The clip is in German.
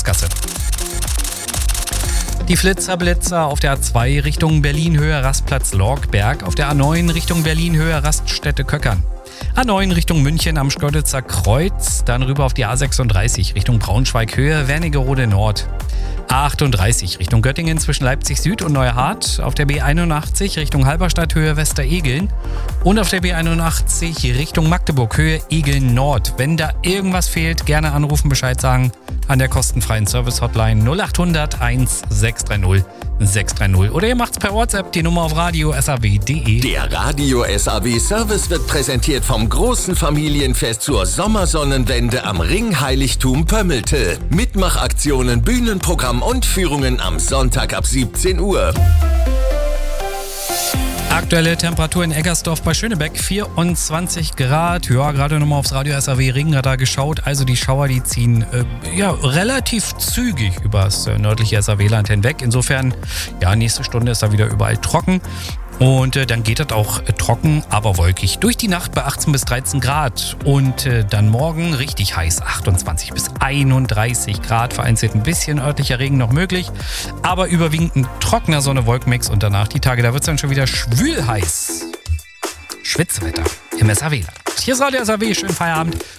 Karl-Marx-Gasse. Die Flitzer-Blitzer auf der A2 Richtung Berlin-Höhe Rastplatz Lorgberg, auf der A9 Richtung Berlin-Höhe Raststätte Köckern. A9 Richtung München am Schkeuditzer Kreuz, dann rüber auf die A36 Richtung Braunschweig-Höhe Wernigerode Nord. A38 Richtung Göttingen zwischen Leipzig Süd und Neuhardt, auf der B81 Richtung Halberstadt Höhe Westeregeln und auf der B81 Richtung Magdeburg Höhe Egeln Nord. Wenn da irgendwas fehlt, gerne anrufen, Bescheid sagen an der kostenfreien Service-Hotline 0800 1630 630 oder ihr macht's per WhatsApp, die Nummer auf radio.saw.de. Der Radio SAW Service wird präsentiert vom großen Familienfest zur Sommersonnenwende am Ringheiligtum Pömmelte. Mitmachaktionen, Bühnenprogramm und Führungen am Sonntag ab 17 Uhr. Aktuelle Temperatur in Eggersdorf bei Schönebeck 24 Grad. Ja, gerade nochmal aufs Radio SAW Regenradar geschaut. Also die Schauer, die ziehen relativ zügig übers nördliche SAW-Land hinweg. Insofern, ja, nächste Stunde ist da wieder überall trocken. Und dann geht das auch trocken, aber wolkig durch die Nacht bei 18 bis 13 Grad. Und dann morgen richtig heiß, 28 bis 31 Grad. Vereinzelt ein bisschen örtlicher Regen noch möglich. Aber überwiegend ein trockener Sonne-Wolkenmix. Und danach die Tage, da wird es dann schon wieder schwül heiß. Schwitzwetter im SAW-Land. Hier ist Radio SAW, schönen Feierabend.